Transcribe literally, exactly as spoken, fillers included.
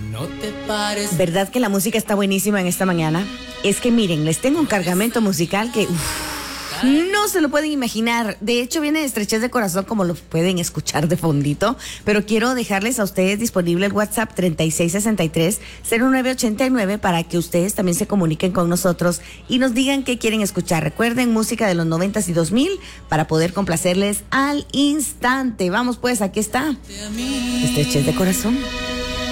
No te pares. ¿Verdad que la música está buenísima en esta mañana? Es que miren, les tengo un cargamento musical que uf, no se lo pueden imaginar. De hecho, viene de Estrechez de Corazón, como lo pueden escuchar de fondito. Pero quiero dejarles a ustedes disponible el WhatsApp treinta y seis sesenta y tres cero nueve ochenta y nueve para que ustedes también se comuniquen con nosotros y nos digan qué quieren escuchar. Recuerden, música de los noventas y dos mil para poder complacerles al instante. Vamos pues, aquí está Estrechez de Corazón.